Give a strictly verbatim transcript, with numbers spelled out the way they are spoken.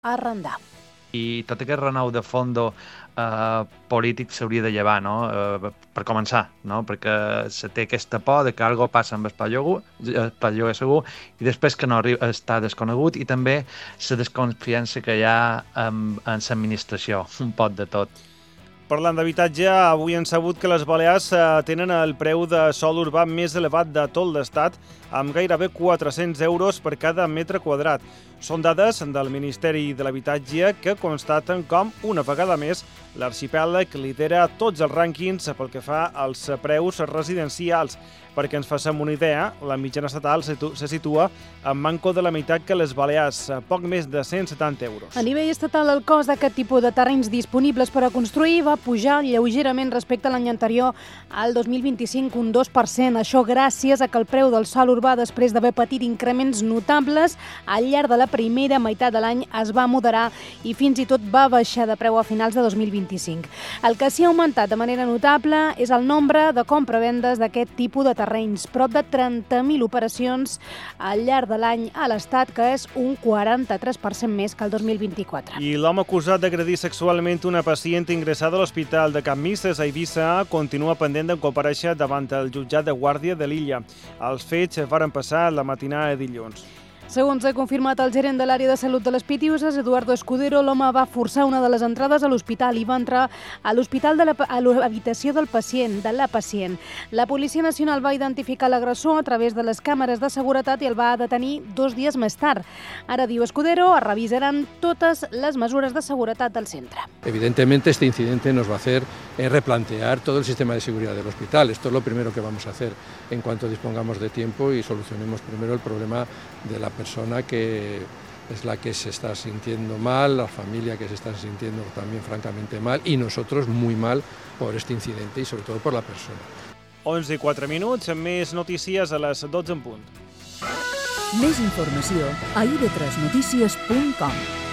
arrendar. I tot aquest renou de fondo eh, polític s'hauria de llevar, no? Eh, per començar, no? Perquè se té aquesta por de que algo passa amb el pla lloguer segur i després que no arriba, està desconegut, i també la desconfiança que hi ha en, en l'administració, un pot de tot. Parlant d'habitatge, avui hem sabut que les Balears tenen el preu de sòl urbà més elevat de tot l'Estat, amb gairebé quatre-cents euros per cada metre quadrat. Són dades del Ministeri de l'Habitatge que constaten com, una vegada més, l'arxipèlag lidera tots els rànquings pel que fa als preus residencials. Perquè ens facem una idea, la mitjana estatal se situa en manco de la meitat que les Balears, poc més de cent setanta euros. A nivell estatal, el cost d'aquest tipus de terrenys disponibles per a construir va pujar lleugerament respecte a l'any anterior, al dos mil vint-i-cinc, un dos per cent. Això gràcies a que el preu del sòl urbà, després d'haver patit increments notables, al llarg de la primera meitat de l'any es va moderar i fins i tot va baixar de preu a finals de dos mil vint-i-cinc. El que s'hi ha augmentat de manera notable és el nombre de compra-vendes d'aquest tipus de terrenys, prop de trenta mil operacions al llarg de l'any a l'Estat, que és un quaranta-tres per cent més que el dos mil vint-i-quatre. I l'home acusat d'agredir sexualment una pacient ingressada a l'Hospital de Can Misses a Eivissa continua pendent de comparèixer davant el jutjat de Guàrdia de l'Illa. Els fets varen passar la matinada de dilluns. Segons ha confirmat el gerent de l'àrea de salut de les Pitiuses, Eduardo Escudero, l'home va forçar una de les entrades a l'hospital i va entrar a l'hospital de la, a l'habitació del pacient, de la pacient. La Policia Nacional va identificar l'agressor a través de les càmeres de seguretat i el va detenir dos dies més tard. Ara, diu Escudero, es revisaran totes les mesures de seguretat del centre. Evidentemente, este incidente nos va a hacer eh, replantear todo el sistema de seguridad del hospital. Esto es lo primero que vamos a hacer en cuanto dispongamos de tiempo y solucionemos primero el problema de la persona que es la que se está sintiendo mal, la familia que se está sintiendo también francamente mal y nosotros muy mal por este incidente y sobre todo por la persona. onze i quatre minuts, més notícies a les dotze en punt. Més informació a i ve tres notícies punt com.